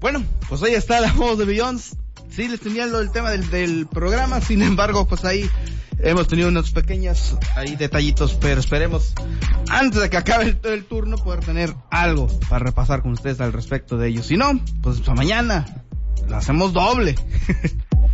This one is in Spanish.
Bueno, pues ahí está la voz de Beyoncé. Sí, les tenía el tema del programa, sin embargo, pues ahí hemos tenido unos pequeños detallitos, pero esperemos, antes de que acabe el turno, poder tener algo para repasar con ustedes al respecto de ellos. Si no, pues mañana la hacemos doble.